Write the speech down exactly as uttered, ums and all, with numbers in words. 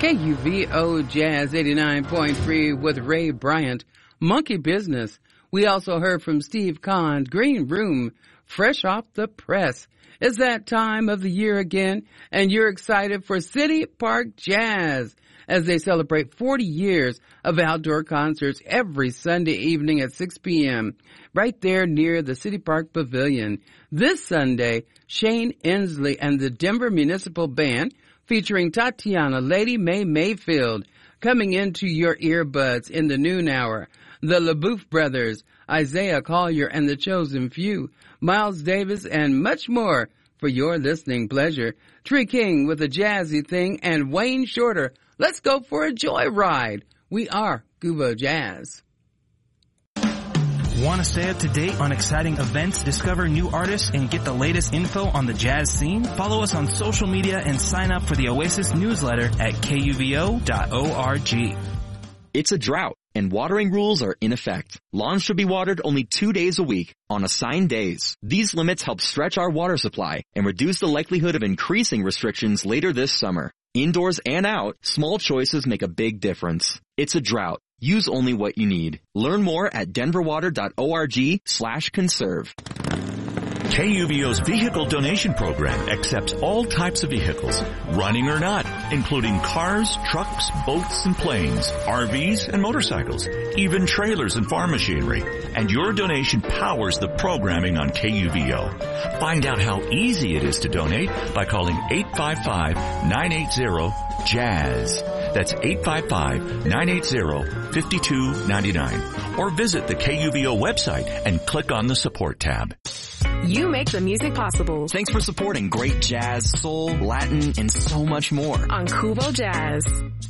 K U V O Jazz eighty-nine point three with Ray Bryant, Monkey Business. We also heard from Steve Kahn, Green Room, fresh off the press. It's that time of the year again, and you're excited for City Park Jazz as they celebrate forty years of outdoor concerts every Sunday evening at six p.m. right there near the City Park Pavilion. This Sunday, Shane Inslee and the Denver Municipal Band featuring Tatiana Lady Mae Mayfield coming into your earbuds in the noon hour. The LaBeouf Brothers, Isaiah Collier and the Chosen Few, Miles Davis, and much more for your listening pleasure. Tree King with a jazzy thing and Wayne Shorter. Let's go for a joyride. We are Kuvo Jazz. Want to stay up to date on exciting events, discover new artists, and get the latest info on the jazz scene? Follow us on social media and sign up for the Oasis newsletter at K U V O dot org. It's a drought, and watering rules are in effect. Lawns should be watered only two days a week on assigned days. These limits help stretch our water supply and reduce the likelihood of increasing restrictions later this summer. Indoors and out, small choices make a big difference. It's a drought. Use only what you need. Learn more at denver water dot org slash conserve. K U V O's vehicle donation program accepts all types of vehicles, running or not, including cars, trucks, boats, and planes, R Vs, and motorcycles, even trailers and farm machinery. And your donation powers the programming on K U V O. Find out how easy it is to donate by calling eight five five, nine eight zero, jazz. That's eight five five, nine eight zero, five two nine nine. Or visit the K U V O website and click on the support tab. You make the music possible. Thanks for supporting great jazz, soul, Latin, and so much more on Kuvo Jazz.